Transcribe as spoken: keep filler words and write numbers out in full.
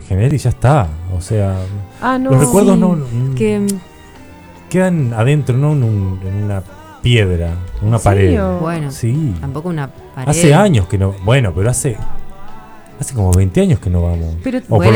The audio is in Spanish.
Genel y ya está. O sea, Ah, no. los recuerdos Sí, no, no- que, quedan adentro, no en, un- en una piedra, en una ¿En pared. serio? Bueno, Sí. tampoco una pared. Hace años que no. Bueno, pero hace. Hace como veinte años que no vamos. Pero O por bueno,